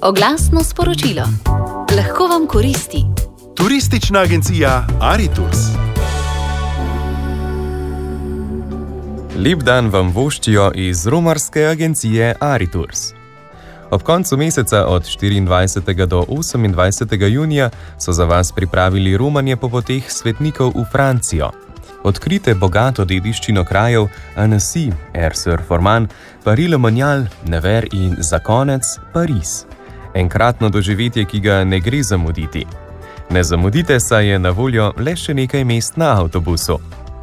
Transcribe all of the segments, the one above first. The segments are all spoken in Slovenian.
Oglasno sporočilo. Lahko vam koristi. Turistična agencija Aritours. Lep dan vam voščijo iz romarske agencije Aritours. Ob koncu meseca od 24. do 28. junija so za vas pripravili romanje po poteh svetnikov v Francijo. Odkrite bogato dediščino krajev Annecy, Aire-sur-Forman, Paris-le-Monial, Nevers in za konec Pariz. Enkratno doživetje, ki ga ne gre zamuditi. Ne zamudite, saj je na voljo le še nekaj mest na avtobusu.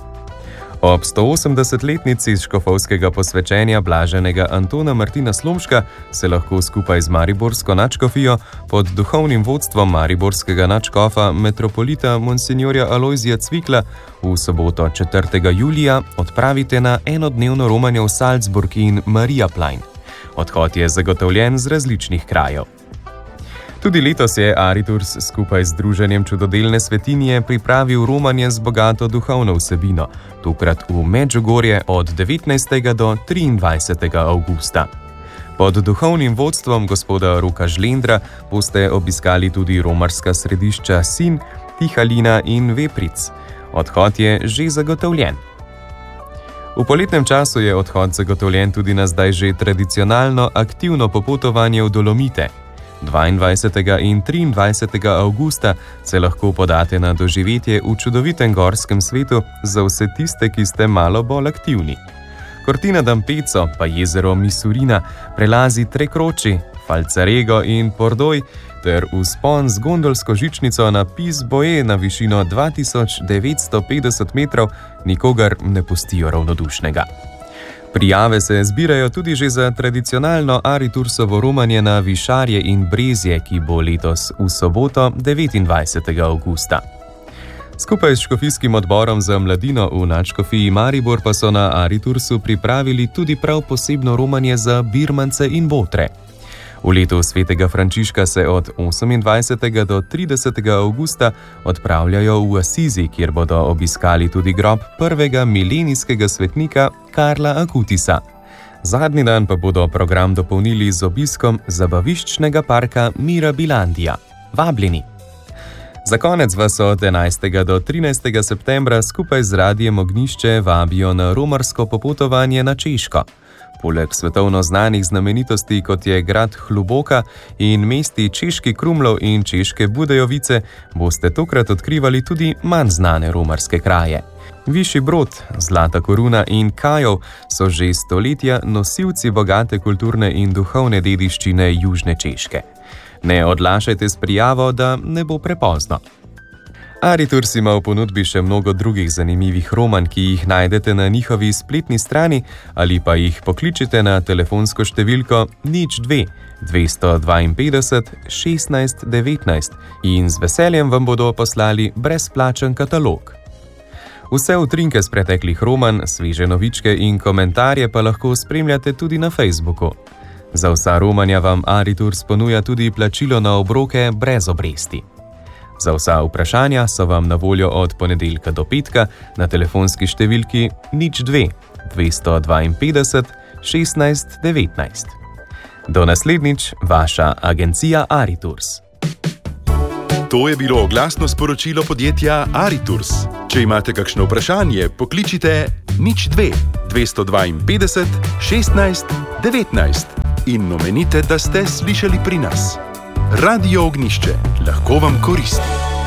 Ob 180-letnici škofovskega posvečenja blaženega Antona Martina Slomška se lahko skupaj z mariborsko nadškofijo pod duhovnim vodstvom mariborskega nadškofa metropolita monsignorja Alojzija Cvikla v soboto 4. julija odpravite na enodnevno romanje v Salzburg in Mariaplein. Odhod je zagotovljen z različnih krajev. Tudi letos je Aritours skupaj z Združenjem čudodelne svetinje pripravil romanje z bogato duhovno vsebino, tokrat v Medžugorje od 19. do 23. avgusta. Pod duhovnim vodstvom gospoda Roka Žlendra boste obiskali tudi romarska središča Sin, Tihalina in Vepric. Odhod je že zagotovljen. V poletnem času je odhod zagotovljen tudi na zdaj že tradicionalno aktivno popotovanje v Dolomite. 22. in 23. avgusta se lahko podate na doživetje v čudovitem gorskem svetu za vse tiste, ki ste malo bolj aktivni. Cortina d'Ampezzo pa jezero Misurina, prelazi Trecroci, Falzarego in Pordoj ter vzpon z gondolsko žičnico na Piz Boe na višino 2950 metrov nikogar ne pustijo ravnodušnega. Prijave se zbirajo tudi že za tradicionalno Aritoursovo romanje na Višarje in Brezje, ki bo letos v soboto 29. avgusta. Skupaj s škofijskim odborom za mladino v nadškofiji Maribor pa so na Aritoursu pripravili tudi prav posebno romanje za birmance in botre. V letu svetega Frančiška se od 28. do 30. avgusta odpravljajo v Asizi, kjer bodo obiskali tudi grob prvega milenijskega svetnika Karla Akutisa. Zadnji dan pa bodo program dopolnili z obiskom zabaviščnega parka Mirabilandija. Vabljeni! Za konec vas od 11. do 13. septembra skupaj z Radiem Ognjišče vabijo na romarsko popotovanje na Češko. Poleg svetovno znanih znamenitosti, kot je grad Hluboka in mesti Češki Krumlov in Češke Budejovice, boste tokrat odkrivali tudi manj znane romarske kraje. Višji Brod, Zlata Koruna in Kajov so že stoletja nosilci bogate kulturne in duhovne dediščine južne Češke. Ne odlašajte s prijavo, da ne bo prepozno. Aritours ima v ponudbi še mnogo drugih zanimivih romanj, ki jih najdete na njihovi spletni strani ali pa jih pokličite na telefonsko številko 02 252 16 19 in z veseljem vam bodo poslali brezplačen katalog. Vse utrinke z preteklih romanj, sveže novičke in komentarje pa lahko spremljate tudi na Facebooku. Za vsa romanja vam Aritours ponuja tudi plačilo na obroke brez obresti. Za vsa vprašanja so vam na voljo od ponedeljka do petka na telefonski številki 02 252 16 19. Do naslednjič, vaša agencija Aritours. To je bilo oglasno sporočilo podjetja Aritours. Če imate kakšno vprašanje, pokličite 02 252 16 19 in omenite, da ste slišali pri nas. Radio Ognjišče, lahko vam koristi.